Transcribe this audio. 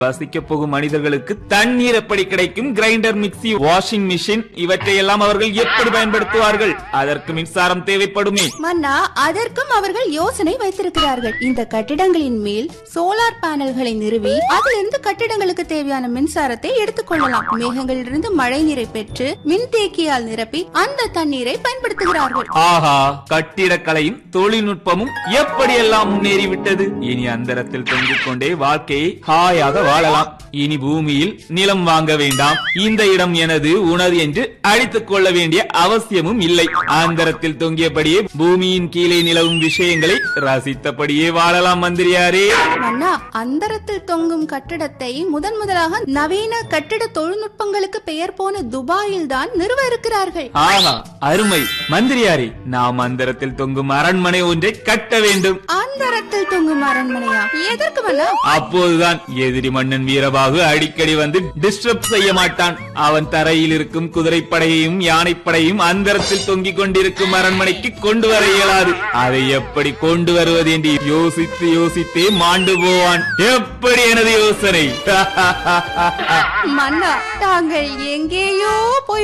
வசிக்க போகும் மனிதர்களுக்கு தண்ணீர் எப்படி கிடைக்கும்? கிரைண்டர், மிக்சி, வாஷிங் மிஷின் இவற்றை எல்லாம் அவர்கள் எப்படி பயன்படுத்துவார்கள்? அதற்கு மின்சாரம் தேவைப்படுமே. மன்னா, அதற்கும் அவர்கள் யோசனை வைத்திருக்கிறார்கள். இந்த கட்டிடங்களின் மேல் சோலார் பேனல்களை நிறுவி அதிலிருந்து கட்டிடங்களுக்கு தேவையான மின்சாரத்தை எடுத்துக்கொள்ளலாம். மேகங்களிலிருந்து மழை நீரை பெற்று மின்தேக்கியால் நிரப்பி அந்த தண்ணீரை பயன்படுத்துகிறார்கள். ஆஹா, கட்டிடக்கலையும் தொழில்நுட்பமும் எப்படியெல்லாம் முன்னேறிவிட்டது. இனி அந்தரத்தில் தொங்கிக் கொண்டே வாழ்க்கையை ஹாயாக வாழலாம். இனி பூமியில் நிலம் வாங்க வேண்டாம், இந்த இடம் எனது உனது என்று அழித்துக் கொள்ள வேண்டிய அவசியமும் இல்லை. அந்தரத்தில் தொங்கியபடியே பூமியின் கீழே நிலவும் விஷயங்களை ரசித்தபடியே வாழலாம். மந்திரியாரே, மன்னா, அந்தரத்தில் தொங்கும் கட்டிடத்தை முதலாக நவீன கட்டிட தொழில்நுட்பங்களுக்கு பெயர் போன துபாயில் தான் நிறுவ இருக்கிறார்கள். ஆஹா, அருமை. மந்திரியாரே, நாம் அந்தரத்தில் தொங்கும் அரண்மனை ஒன்றை கட்ட வேண்டும். அந்தரத்தில் தொங்கும் அரண்மனையா? எதற்கு மன்னா? அப்போதுதான் எதிரி மன்னன் வீரபாகு அடிக்கடி வந்து டிஸ்டர்ப் செய்ய மாட்டான். அவன் தரையில் இருக்கும் குதிரைப்படையையும் யானைப்படையும் அந்தரத்தில் தொங்கிக் கொண்டிருக்கும் அரண்மனைக்கு கொண்டு வர இயலாது. அதை எப்படி கொண்டு வருவது என்று யோசித்தே மாண்டு போவான். எப்படி எனது யோசனை? மன்னா, தாங்கள் எங்கேயோ போய்